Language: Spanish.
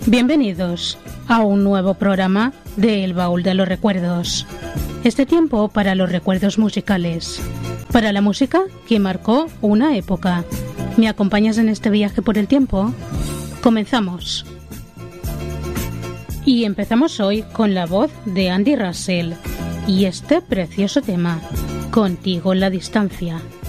Bienvenidos a un nuevo programa de El Baúl de los Recuerdos. Este tiempo para los recuerdos musicales, para la música que marcó una época. ¿Me acompañas en este viaje por el tiempo? Comenzamos. Y empezamos hoy con la voz de Andy Russell y este precioso tema, Contigo en la distancia.